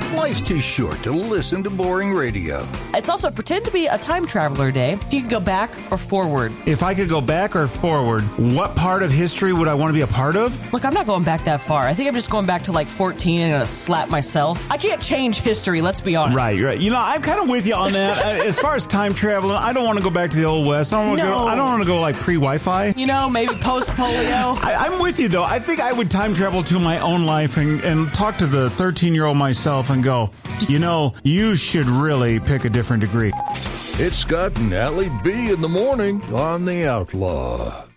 Life's too short to listen to boring radio. It's also pretend to be a time traveler day. You can go back or forward. If I could go back or forward, what part of history would I want to be a part of? Look, I'm not going back that far. I think I'm just going back to like 14 and going to slap myself. I can't change history, let's be honest. Right. You know, I'm kind of with you on that. As far as time traveling, I don't want to go back to the Old West. I don't want to go like pre-Wi-Fi. You know, maybe post-polio. I'm with you, though. I think I would time travel to my own life and talk to the 13-year-old myself and go, you know, you should really pick a different degree. It's Scott and Allie B in the morning on The Outlaw.